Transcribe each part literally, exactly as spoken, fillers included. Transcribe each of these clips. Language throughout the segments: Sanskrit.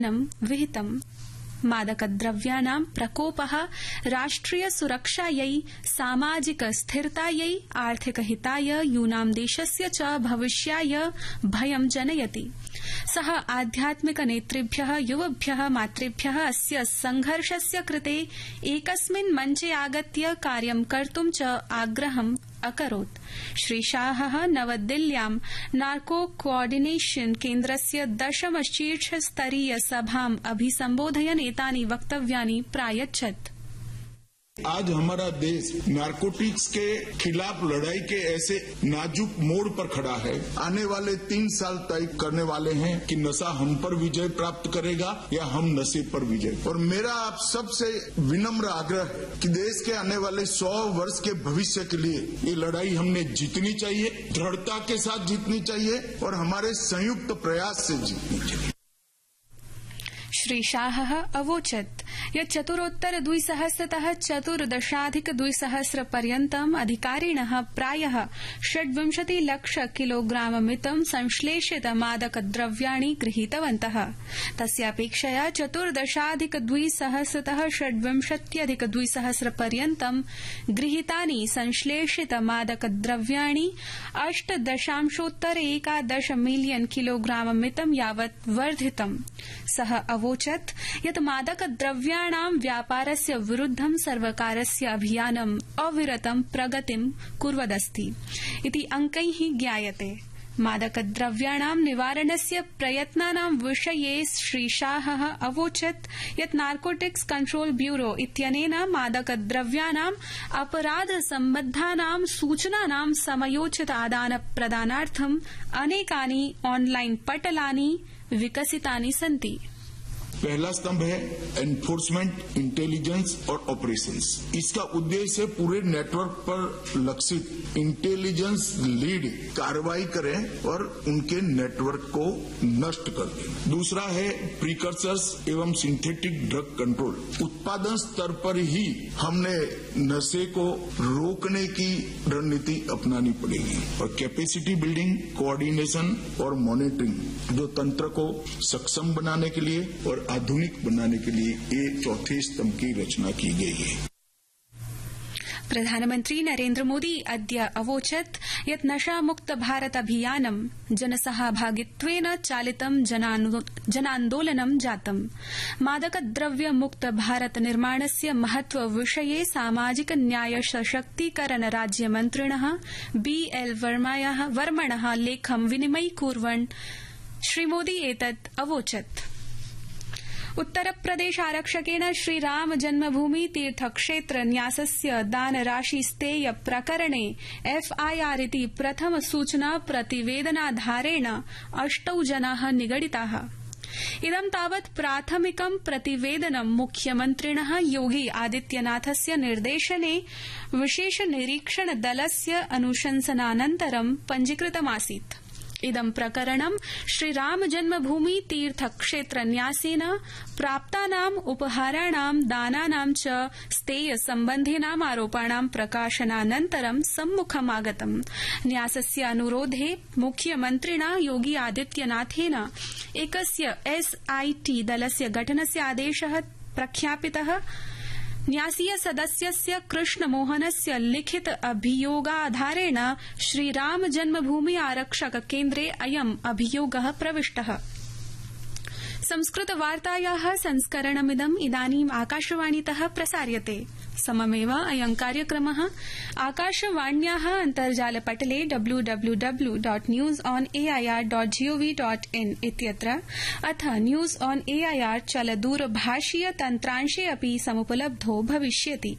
विहितम्। मादकद्रव्याणां प्रकोपः राष्ट्रिय सुरक्षायै, सामाजिक स्थिरतायै, आर्थिकहिताय, यूनां देशस्य च भविष्याय भयं जनयति। सः आध्यात्मिक नेतृभ्यः, युवभ्यः, मातृभ्यः अस्य संघर्षस्य कृते एकस्मिन् मञ्चे आगत्य कार्यं कर्तुं च आग्रहम् अकरोत्। श्रीशाहः नवदिल्ल्यां नार्को कोऑर्डिनेशन केन्द्रस्य दशम शीर्षस्तरीय सभाम् अभिसम्बोधयन् एतानि वक्तव्यानि प्रायच्छत्। आज हमारा देश नारकोटिक्स के खिलाफ लड़ाई के ऐसे नाजुक मोड़ पर खड़ा है। आने वाले तीन साल तय करने वाले हैं कि नशा हम पर विजय प्राप्त करेगा या हम नशे पर विजय। और मेरा आप सबसे विनम्र आग्रह है कि देश के आने वाले सौ वर्ष के भविष्य के लिए ये लड़ाई हमने जीतनी चाहिए, दृढ़ता के साथ जीतनी चाहिए और हमारे संयुक्त प्रयास से जीतनी चाहिए। श्रीशाहः अवोचत् यत् चतुरोत्तर द्विसहस्रतः चतुर्दशाधिक द्विसहस्र पर्यन्तम् अधिकारिणः प्रायः षड्विंशति लक्ष किलोग्राममितं संश्लेषित मादकद्रव्याणि गृहीतवन्तः। तस्यापेक्षया चतुर्दशाधिक द्विसहस्रतः षड्विंशत्यधिक द्विसहस्र पर्यन्तं गृहीतानि संश्लेषित मादकद्रव्याणि अष्ट दशांशोत्तर एकादश मिलियन किलोग्राममितं यावत् वर्धितम्। सः अवोचत् यत् मादकद्रव्याणां व्यापारस्य विरुद्धं सर्वकारस्य अभियानम् अविरतं प्रगतिं कुर्वदस्ति इति अंकैः ज्ञायते। मादकद्रव्याणां निवारणस्य प्रयत्नानां विषये श्रीशाहः अवोचत् यत् नार्कोटिक्स कंट्रोल ब्यूरो इत्यनेन मादकद्रव्याणां अपराध सम्बद्धानां सूचनानां समयोचित आदान प्रदानार्थं अनेकानि ऑनलाइन पटलानि विकसितानि सन्ति। पहला स्तंभ है एनफोर्समेंट, इंटेलिजेंस और ऑपरेशंस। इसका उद्देश्य पूरे नेटवर्क पर लक्षित इंटेलिजेंस लीड कार्रवाई करें और उनके नेटवर्क को नष्ट कर दें। दूसरा है प्रीकर्सर्स एवं सिंथेटिक ड्रग कंट्रोल। उत्पादन स्तर पर ही हमने नशे को रोकने की रणनीति अपनानी पड़ेगी और कैपेसिटी बिल्डिंग, कोऑर्डिनेशन और मॉनिटरिंग जो तंत्र को सक्षम बनाने के लिए और आधुनिक बनाने के लिए एक चौथे स्तंभ की रचना की गई है। प्रधानमन्त्री नरेन्द्र मोदी अद्य अवोचत् यत् नशामुक्त भारत अभियानं जनसहभागित्वेन चालितं जनान्दोलनं जातम्। मादकद्रव्यमुक्त भारत निर्माणस्य महत्व विषये सामाजिक न्याय सशक्तीकरण राज्यमन्त्रिणः बी एल वर्मणः लेखं विनिमयीकुर्वन् श्रीमोदी एतत् अवोचत्। उत्तरप्रदेश आरक्षकेण श्रीराम जन्मभूमि तीर्थक्षेत्र न्यासस्य दानराशिस्तेय प्रकरणे एफआईआर इति प्रथम सूचना प्रतिवेदनाधारेण अष्टौ जनाः निगडिताः। इदं तावत् प्राथमिकं प्रतिवेदनं मुख्यमन्त्रिणः योगी आदित्यनाथस्य निर्देशने विशेष निरीक्षण दलस्य अनुशंसनानन्तरं पञ्जीकृतमासीत्। इदं प्रकरणं श्रीराम जन्मभूमि तीर्थक्षेत्र न्यासेन प्राप्तानाम् उपहाराणां दानानां च स्तेय सम्बन्धिनाम् आरोपाणां प्रकाशनानन्तरं सम्मुखमागतम्। न्यासस्य अनुरोधे मुख्यमन्त्रिणा योगी आदित्यनाथेन एकस्य एसआईटी दलस्य गठनस्य आदेशः प्रख्यापितः। न्यासीय सदस्यस्य कृष्णमोहनस्य लिखित अभियोगाधारेण श्रीराम जन्मभूमि आरक्षक केन्द्रे अयम् अभियोगः प्रविष्टः। संस्कृतवार्तायाः संस्करणमिदम् इदानीम् आकाशवाणीतः प्रसार्यते। सममेव अयं कार्यक्रमः आकाशवाण्याः अन्तर्जालपटले W W W dot news on AIR dot gov dot in इत्यत्र अथ न्यूज ऑन एआईआर चलदूरभाषीय तन्त्रांशे अपि समुपलब्धो भविष्यति।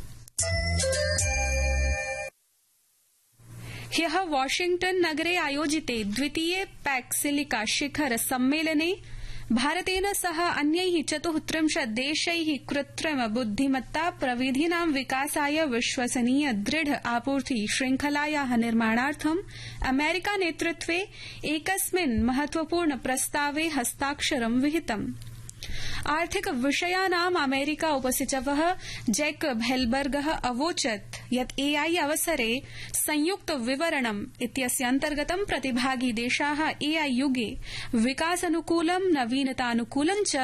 ह्यः वाशिंग्टन नगरे आयोजिते द्वितीये पैक सिलिका शिखर सम्मेलने भारतेन सह अन्यैः चतुस्त्रिंशत् देशैः कृत्रिम बुद्धिमत्ता प्रविधीनां विकासाय विश्वसनीय दृढ आपूर्ति श्रृंखलायाः निर्माणार्थं अमेरिका नेतृत्वे एकस्मिन् महत्वपूर्ण प्रस्तावे हस्ताक्षरं विहितम्। आर्थिक विषयानाम् अमेरिका उपसचिवः जैक भेलबर्गः अवोचत् यत् एआई अवसरे संयुक्त विवरणम् इत्यस्य अन्तर्गतं प्रतिभागी देशाः एआई युगे विकासानुकूलं नवीनतानुकूलं च